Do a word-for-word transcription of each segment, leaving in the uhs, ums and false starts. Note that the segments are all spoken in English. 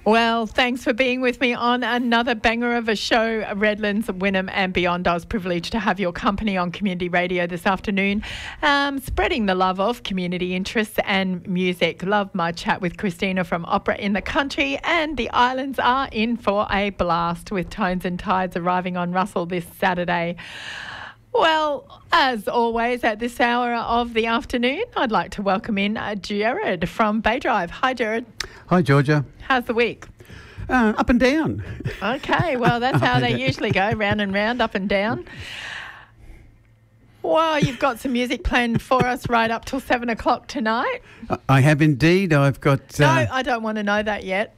Well, thanks for being with me on another banger of a show, Redlands, Wynnum and beyond. I was privileged to have your company on Community Radio this afternoon, um, spreading the love of community interests and music. Love my chat with Christina from Opera in the Country, and the islands are in for a blast with Tones and Tides arriving on Russell this Saturday. Well, as always at this hour of the afternoon, I'd like to welcome in uh, Jared from Bay Drive. Hi, Jared. Hi, Georgia. How's the week? Uh, up and down. Okay, well, that's how they usually go, round and round, up and down. Well, you've got some music planned for us right up till seven o'clock tonight. I have indeed. I've got... Uh, no, uh, I don't want to know that yet.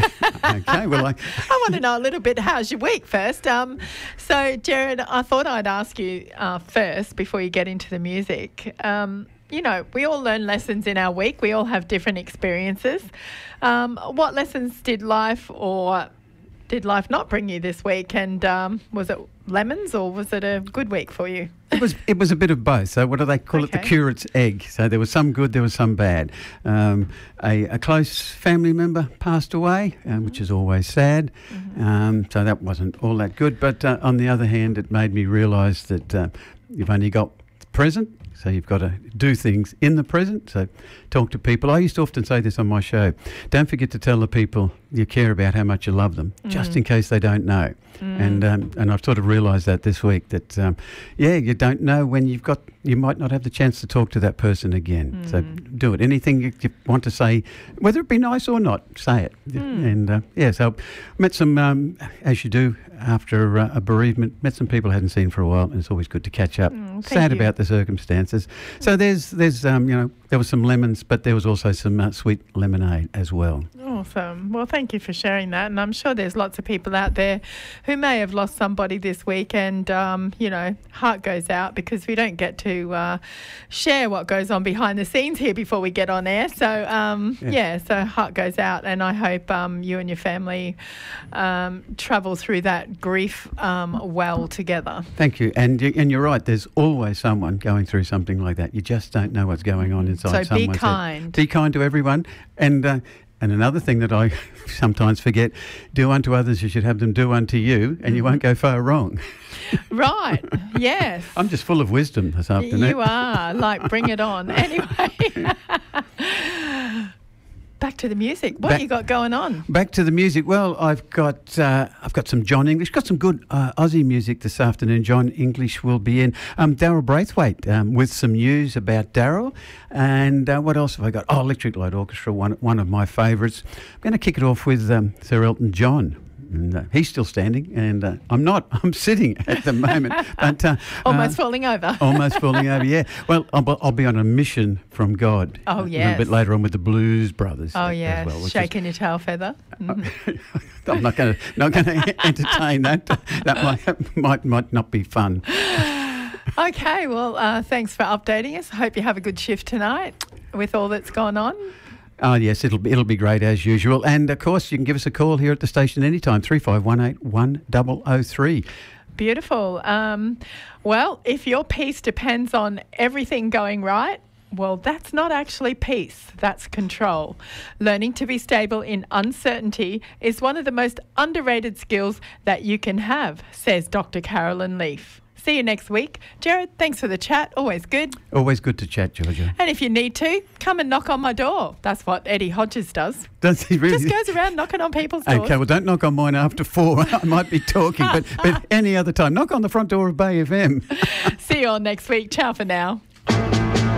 okay, well, I... I want to know a little bit, how's your week first? Um, so, Jared, I thought I'd ask you uh, first, before you get into the music, um, you know, we all learn lessons in our week. We all have different experiences. Um, what lessons did life or did life not bring you this week? And um, was it lemons or was it a good week for you? It was it was a bit of both. So what do they call Okay. it? The curate's egg. So there was some good, there was some bad. Um, a, a close family member passed away, um, which is always sad. Mm-hmm. Um, so that wasn't all that good. But uh, on the other hand, it made me realise that uh, you've only got the present. So you've got to do things in the present. So talk to people. I used to often say this on my show. Don't forget to tell the people you care about how much you love them, mm. just in case they don't know. Mm. And um, and I've sort of realised that this week that, um, yeah, you don't know when you've got, you might not have the chance to talk to that person again. Mm. So do it. Anything you, you want to say, whether it be nice or not, say it. Mm. And, uh, yeah, so met some, um, as you do after uh, a bereavement, met some people I hadn't seen for a while, and it's always good to catch up. Mm, Sad you. about the circumstances. So there's, there's um, you know, there was some lemons, but there was also some uh, sweet lemonade as well. Awesome. Well, thank you for sharing that. And I'm sure there's lots of people out there who may have lost somebody this week, and, um, you know, heart goes out because we don't get to uh, share what goes on behind the scenes here before we get on air. So, um, yeah. yeah, so heart goes out, and I hope um, you and your family um, travel through that grief um, well together. Thank you. And, you. and you're right, there's always someone going through something like that. You just don't know what's going on inside So be someone's kind. head. Be kind to everyone. And... Uh, And another thing that I sometimes forget, do unto others, you should have them do unto you, and you won't go far wrong. Right, yes. I'm just full of wisdom this afternoon. You are, like, bring it on. Anyway, back to the music. What Back- you got going on? Back to the music. Well, I've got uh, I've got some John English. Got some good uh, Aussie music this afternoon. John English will be in. Um, Daryl Braithwaite um, with some news about Daryl. And uh, what else have I got? Oh, Electric Light Orchestra, one one of my favourites. I'm going to kick it off with um, Sir Elton John. And, uh, he's still standing, and uh, I'm not. I'm sitting at the moment. But, uh, Almost uh, falling over. Almost falling over, yeah. Well, I'll, I'll be on a mission from God. Oh, uh, yes. A little bit later on with the Blues Brothers. Oh, as yeah, well, which shaking your tail feather. Mm-hmm. is, I'm not going to not going to entertain that. That might, might might not be fun. Okay, well, uh, thanks for updating us. I hope you have a good shift tonight with all that's gone on. Oh, yes, it'll be, it'll be great as usual. And, of course, you can give us a call here at the station anytime, three five one eight, one zero zero three. Beautiful. Um, well, if your peace depends on everything going right, well, that's not actually peace, that's control. Learning to be stable in uncertainty is one of the most underrated skills that you can have, says Doctor Carolyn Leaf. See you next week. Jared, thanks for the chat. Always good. Always good to chat, Georgia. And if you need to, come and knock on my door. That's what Eddie Hodges does. Does he really? Just goes around knocking on people's doors. Okay, well, don't knock on mine after four. I might be talking, but, but any other time. Knock on the front door of Bay F M. See you all next week. Ciao for now.